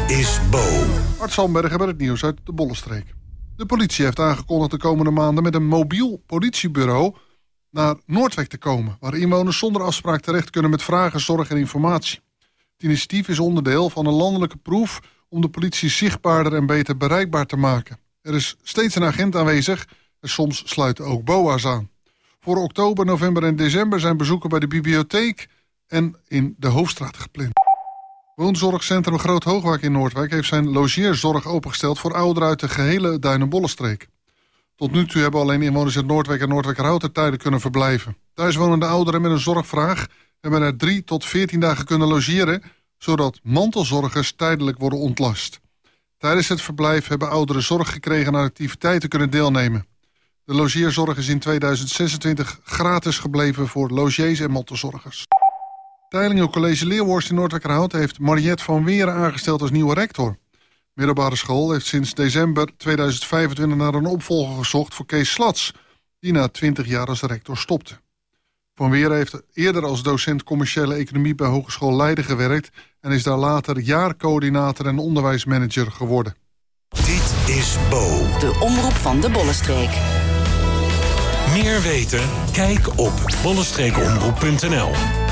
is Bo. Art Zandbergen met het nieuws uit de Bollenstreek. De politie heeft aangekondigd de komende maanden met een mobiel politiebureau naar Noordwijk te komen, waar inwoners zonder afspraak terecht kunnen met vragen, zorg en informatie. Het initiatief is onderdeel van een landelijke proef om de politie zichtbaarder en beter bereikbaar te maken. Er is steeds een agent aanwezig en soms sluiten ook BOA's aan. Voor oktober, november en december zijn bezoeken bij de bibliotheek en in de Hoofdstraat gepland. Woonzorgcentrum Groot Hoogwijk in Noordwijk heeft zijn logeerzorg opengesteld voor ouderen uit de gehele Duinen-Bollenstreek. Tot nu toe hebben alleen inwoners uit Noordwijk en Noordwijkerhout er tijden kunnen verblijven. Thuiswonende ouderen met een zorgvraag hebben er 3 tot 14 dagen kunnen logeren, zodat mantelzorgers tijdelijk worden ontlast. Tijdens het verblijf hebben ouderen zorg gekregen en aan activiteiten kunnen deelnemen. De logeerzorg is in 2026 gratis gebleven voor logiers en mantelzorgers. Teylingen College Leeuwhorst in Noordwijkerhout heeft Mariette van Weeren aangesteld als nieuwe rector. Middelbare school heeft sinds december 2025 naar een opvolger gezocht voor Kees Slats, die na 20 jaar als rector stopte. Van Weeren heeft eerder als docent commerciële economie bij Hogeschool Leiden gewerkt en is daar later jaarcoördinator en onderwijsmanager geworden. Dit is Bo. De omroep van de Bollenstreek. Meer weten? Kijk op bollenstreekomroep.nl.